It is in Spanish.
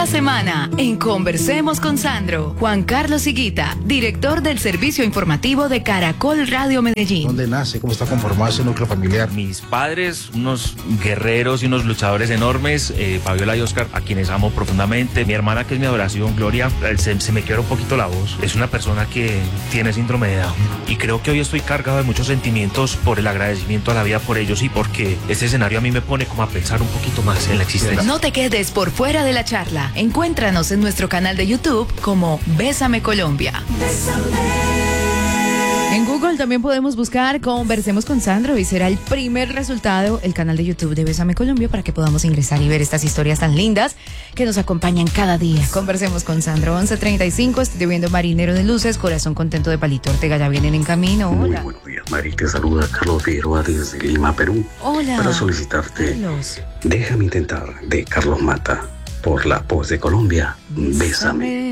Esta semana, en Conversemos con Sandro, Juan Carlos Higuita, director del Servicio Informativo de Caracol Radio Medellín. ¿Dónde nace? ¿Cómo está conformado ese núcleo familiar? Mis padres, unos guerreros y unos luchadores enormes, Fabiola y Oscar, a quienes amo profundamente. Mi hermana, que es mi adoración, Gloria, se me quiebra un poquito la voz. Es una persona que tiene síndrome de Down. Y creo que hoy estoy cargado de muchos sentimientos por el agradecimiento a la vida por ellos y porque este escenario a mí me pone como a pensar un poquito más en la existencia. No te quedes por fuera de la charla. Encuéntranos en nuestro canal de YouTube como Bésame Colombia. En Google también podemos buscar Conversemos con Sandro y será el primer resultado el canal de YouTube de Bésame Colombia para que podamos ingresar y ver estas historias tan lindas que nos acompañan cada día. Conversemos con Sandro, 11:35, estoy viendo Marinero de Luces, Corazón Contento de Palito Ortega, ya vienen en camino. Hola. Muy buenos días, Mari, te saluda Carlos Figueroa desde Lima, Perú. Hola. Para solicitarte Carlos. Déjame intentar de Carlos Mata por la voz de Colombia. Bésame.